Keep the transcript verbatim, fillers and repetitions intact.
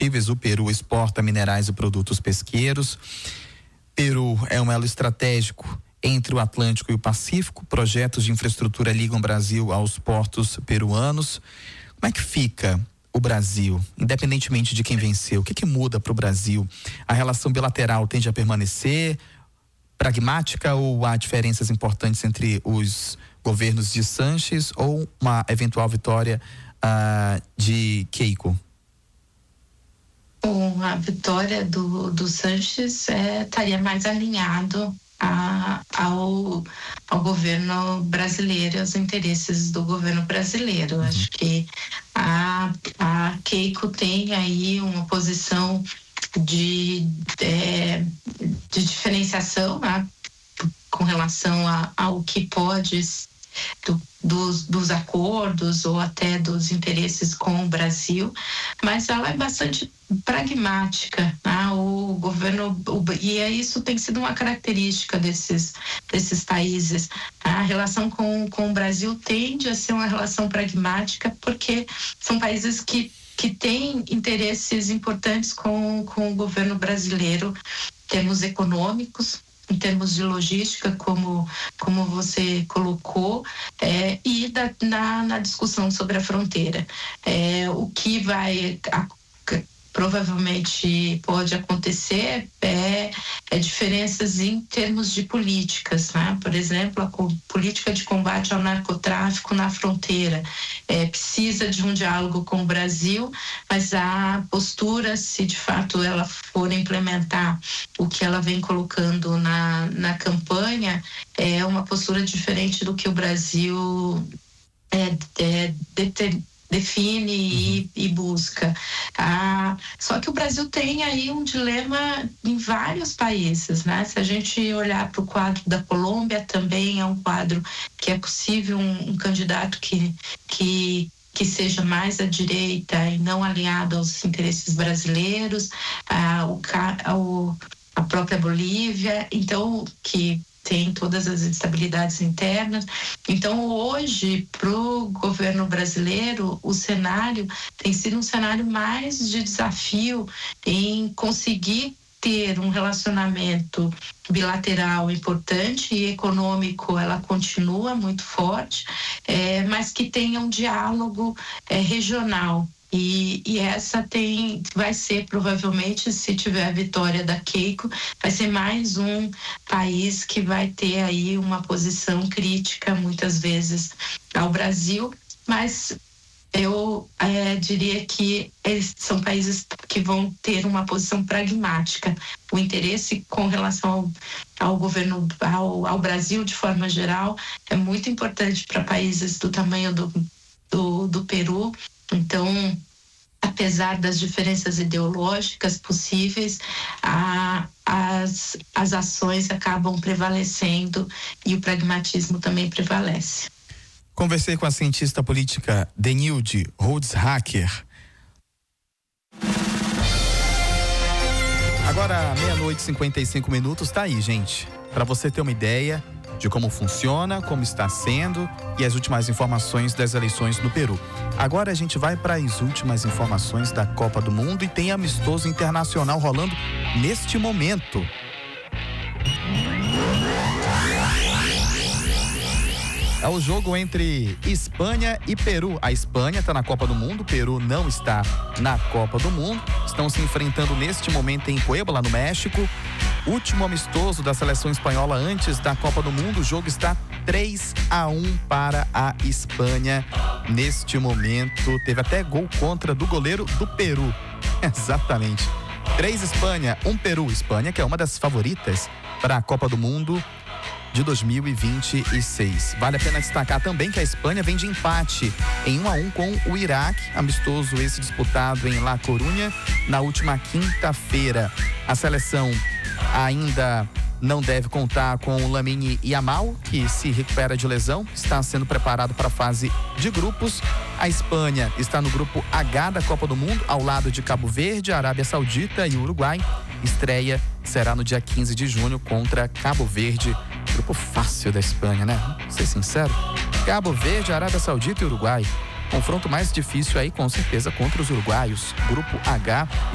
combustíveis. O Peru exporta minerais e produtos pesqueiros. Peru é um elo estratégico entre o Atlântico e o Pacífico. Projetos de infraestrutura ligam o Brasil aos portos peruanos. Como é que fica o Brasil, independentemente de quem venceu? O que que muda para o Brasil? A relação bilateral tende a permanecer pragmática ou há diferenças importantes entre os governos de Sanches ou uma eventual vitória uh, de Keiko? Bom, a vitória do, do Sanches é, estaria mais alinhado a, ao, ao governo brasileiro, aos interesses do governo brasileiro. Uhum. Acho que a, a Keiko tem aí uma posição de, é, de diferenciação, né, com relação a, ao que pode do, dos, dos acordos ou até dos interesses com o Brasil, mas ela é bastante pragmática, né? O governo, o, e isso tem sido uma característica desses, desses países. A relação com, com o Brasil tende a ser uma relação pragmática, porque são países que que têm interesses importantes com, com o governo brasileiro, em termos econômicos, em termos de logística, como, como você colocou, é, e da, na, na discussão sobre a fronteira. É, o que vai a, provavelmente pode acontecer é, é diferenças em termos de políticas, né? Por exemplo, a política de combate ao narcotráfico na fronteira é, precisa de um diálogo com o Brasil, mas a postura, se de fato ela for implementar o que ela vem colocando na, na campanha, é uma postura diferente do que o Brasil é, é, determina, define e, e busca. Ah, só que o Brasil tem aí um dilema em vários países, né? Se a gente olhar para o quadro da Colômbia, também é um quadro que é possível um, um candidato que, que que seja mais à direita e não alinhado aos interesses brasileiros, ah, o, o, a própria Bolívia, então, que tem todas as instabilidades internas. Então, hoje, para o governo brasileiro, o cenário tem sido um cenário mais de desafio em conseguir ter um relacionamento bilateral importante e econômico, ela continua muito forte, é, mas que tenha um diálogo é, regional. E, e essa tem, vai ser provavelmente, se tiver a vitória da Keiko, vai ser mais um país que vai ter aí uma posição crítica muitas vezes ao Brasil, mas eu é, diria que eles são países que vão ter uma posição pragmática. O interesse com relação ao, ao governo, ao, ao Brasil de forma geral, é muito importante para países do tamanho do, do, do Peru. Então, apesar das diferenças ideológicas possíveis, a, as, as ações acabam prevalecendo e o pragmatismo também prevalece. Conversei com a cientista política Denilde Holzhacker. Agora, meia-noite e cinquenta e cinco minutos, tá aí, gente. Para você ter uma ideia de como funciona, como está sendo e as últimas informações das eleições no Peru. Agora a gente vai para as últimas informações da Copa do Mundo e tem amistoso internacional rolando neste momento. É o jogo entre Espanha e Peru. A Espanha está na Copa do Mundo, o Peru não está na Copa do Mundo. Estão se enfrentando neste momento em Puebla, lá no México. Último amistoso da seleção espanhola antes da Copa do Mundo. O jogo está três a um para a Espanha. Neste momento, teve até gol contra do goleiro do Peru. Exatamente. três Espanha, um Peru. Espanha, que é uma das favoritas para a Copa do Mundo de dois mil e vinte e seis. Vale a pena destacar também que a Espanha vem de empate em um a um com o Iraque, amistoso esse disputado em La Coruña na última quinta-feira. A seleção ainda não deve contar com o Lamine Yamal, que se recupera de lesão, está sendo preparado para a fase de grupos. A Espanha está no grupo H da Copa do Mundo, ao lado de Cabo Verde, Arábia Saudita e Uruguai. Estreia será no dia quinze de junho contra Cabo Verde. Grupo fácil da Espanha, né? Vou ser sincero. Cabo Verde, Arábia Saudita e Uruguai. Confronto mais difícil aí, com certeza, contra os uruguaios. Grupo H.